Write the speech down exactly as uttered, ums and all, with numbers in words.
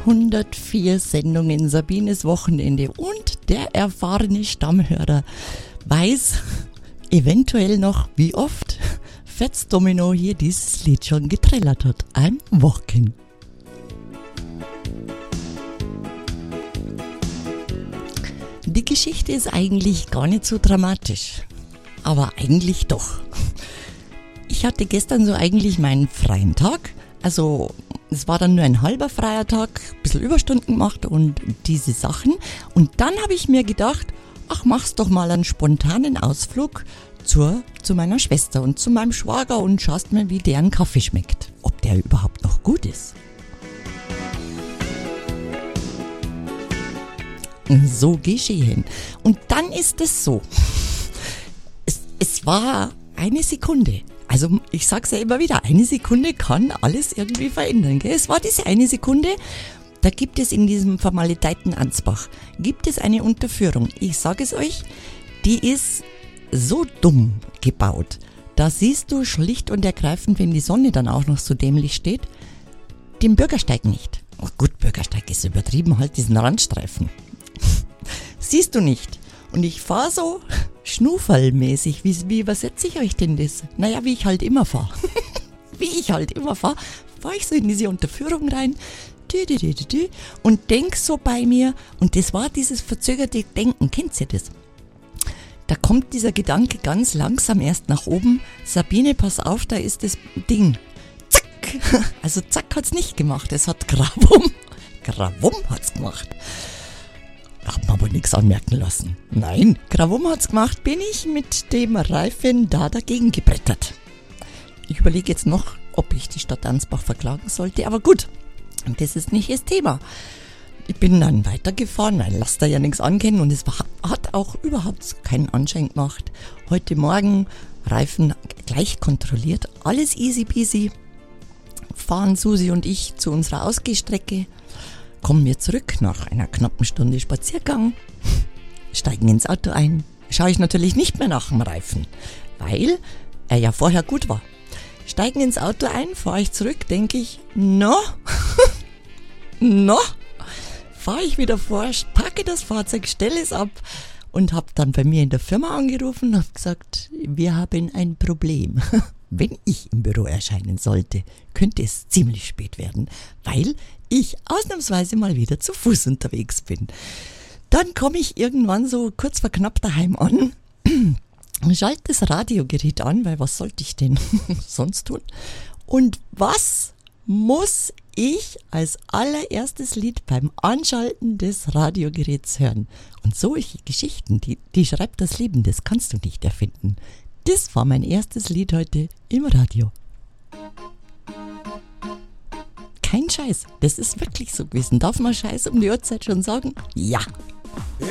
hundertvier Sendungen Sabines Wochenende und der erfahrene Stammhörer weiß eventuell noch, wie oft Fats Domino hier dieses Lied schon getrellert hat. I'm Walking. Die Geschichte ist eigentlich gar nicht so dramatisch, aber eigentlich doch. Ich hatte gestern so eigentlich meinen freien Tag, also es war dann nur ein halber freier Tag, ein bisschen Überstunden gemacht und diese Sachen. Und dann habe ich mir gedacht, ach, mach's doch mal einen spontanen Ausflug zur, zu meiner Schwester und zu meinem Schwager und schaust mal, wie deren Kaffee schmeckt. Ob der überhaupt noch gut ist. So geschehen. Und dann ist es so. Es, es war eine Sekunde. Also ich sag's ja immer wieder, eine Sekunde kann alles irgendwie verändern. Gell? Es war diese eine Sekunde, da gibt es in diesem vermaledeiten Ansbach, gibt es eine Unterführung. Ich sage es euch, die ist so dumm gebaut. Da siehst du schlicht und ergreifend, wenn die Sonne dann auch noch so dämlich steht, den Bürgersteig nicht. Oh gut, Bürgersteig ist übertrieben, halt diesen Randstreifen. Siehst du nicht. Und ich fahre so schnuffelmäßig. Wie, wie übersetze ich euch denn das? Naja, wie ich halt immer fahre. Wie ich halt immer fahre, fahre ich so in diese Unterführung rein und denk so bei mir, und das war dieses verzögerte Denken, kennt ihr das? Da kommt dieser Gedanke ganz langsam erst nach oben. Sabine, pass auf, da ist das Ding. Zack! Also zack hat's nicht gemacht, es hat Gravum. Gravum hat's gemacht. Hab mir aber nichts anmerken lassen. Nein, Gravum hat's gemacht, bin ich mit dem Reifen da dagegen gebrettert. Ich überlege jetzt noch, ob ich die Stadt Ansbach verklagen sollte, aber gut, das ist nicht das Thema. Ich bin dann weitergefahren, weil lass da ja nichts angehen und es war, hat auch überhaupt keinen Anschein gemacht. Heute Morgen Reifen gleich kontrolliert, alles easy peasy. Fahren Susi und ich zu unserer Ausgehstrecke. Kommen wir zurück nach einer knappen Stunde Spaziergang, steigen ins Auto ein, schaue ich natürlich nicht mehr nach dem Reifen, weil er ja vorher gut war. Steigen ins Auto ein, fahre ich zurück, denke ich, no, no, fahre ich wieder vor, packe das Fahrzeug, stelle es ab und habe dann bei mir in der Firma angerufen und habe gesagt, wir haben ein Problem. Wenn ich im Büro erscheinen sollte, könnte es ziemlich spät werden, weil ich ausnahmsweise mal wieder zu Fuß unterwegs bin. Dann komme ich irgendwann so kurz vor knapp daheim an, schalte das Radiogerät an, weil was sollte ich denn sonst tun? Und was muss ich als allererstes Lied beim Anschalten des Radiogeräts hören? Und solche Geschichten, die, die schreibt das Leben, das kannst du nicht erfinden. Das war mein erstes Lied heute im Radio. Kein Scheiß, das ist wirklich so gewesen. Darf man Scheiß um die Uhrzeit schon sagen? Ja.